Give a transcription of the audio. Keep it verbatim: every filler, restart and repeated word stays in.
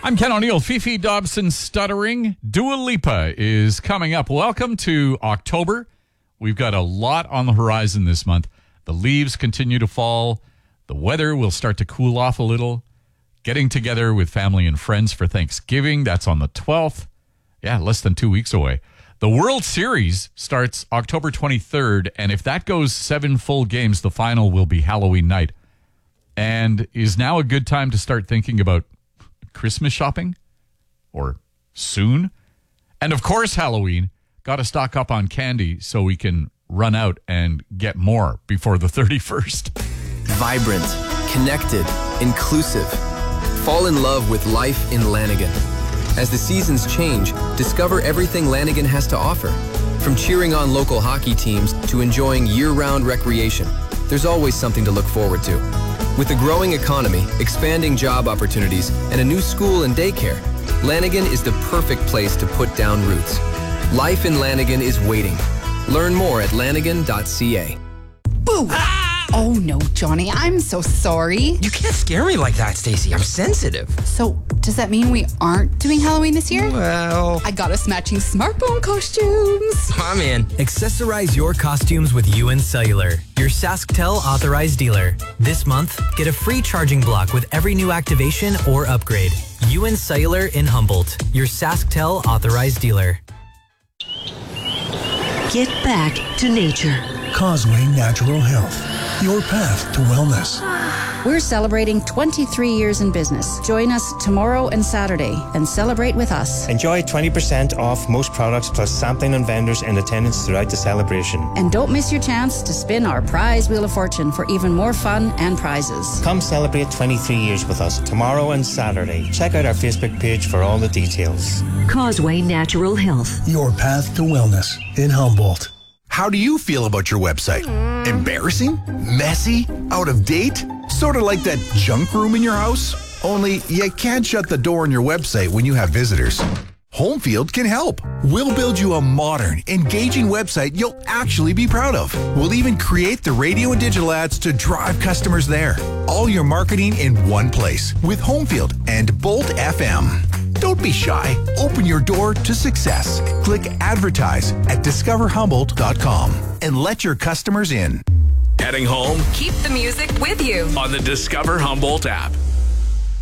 I'm Ken O'Neill. Fifi Dobson stuttering. Dua Lipa is coming up. Welcome to October. We've got a lot on the horizon this month. The leaves continue to fall. The weather will start to cool off a little. Getting together with family and friends for Thanksgiving. That's on the twelfth. Yeah, less than two weeks away. The World Series starts October twenty-third, and if that goes seven full games, the final will be Halloween night. And is now a good time to start thinking about Christmas shopping? Or soon? And of course, Halloween. Got to stock up on candy so we can run out and get more before the thirty-first. Vibrant, connected, inclusive. Fall in love with life in Lanigan. As the seasons change, discover everything Lanigan has to offer. From cheering on local hockey teams to enjoying year-round recreation, there's always something to look forward to. With a growing economy, expanding job opportunities, and a new school and daycare, Lanigan is the perfect place to put down roots. Life in Lanigan is waiting. Learn more at lanigan dot c a. Boo! Ah! Oh no, Johnny, I'm so sorry. You can't scare me like that, Stacey. I'm sensitive. So, does that mean we aren't doing Halloween this year? Well, I got us matching smartphone costumes. I'm in. Accessorize your costumes with U N Cellular, your SaskTel authorized dealer. This month, get a free charging block with every new activation or upgrade. U N Cellular in Humboldt, your SaskTel authorized dealer. Get back to nature. Causeway Natural Health, your path to wellness. We're celebrating twenty-three years in business. Join us tomorrow and Saturday and celebrate with us. Enjoy twenty percent off most products plus sampling and vendors in attendance throughout the celebration. And don't miss your chance to spin our prize Wheel of Fortune for even more fun and prizes. Come celebrate twenty-three years with us tomorrow and Saturday. Check out our Facebook page for all the details. Causeway Natural Health, your path to wellness in Humboldt. How do you feel about your website? Embarrassing? Messy? Out of date? Sort of like that junk room in your house? Only you can't shut the door on your website when you have visitors. Homefield can help. We'll build you a modern, engaging website you'll actually be proud of. We'll even create the radio and digital ads to drive customers there. All your marketing in one place with Homefield and Bolt F M. Don't be shy. Open your door to success. Click advertise at discover humboldt dot com and let your customers in. Heading home? Keep the music with you On the Discover Humboldt app.